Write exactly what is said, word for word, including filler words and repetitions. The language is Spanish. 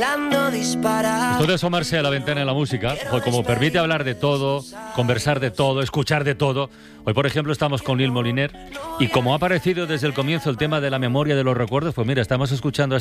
Esto de asomarse a la ventana de la música, hoy como permite hablar de todo, conversar de todo, escuchar de todo. Hoy, por ejemplo, estamos con Lil Moliner y como ha aparecido desde el comienzo el tema de la memoria de los recuerdos, pues mira, estamos escuchando a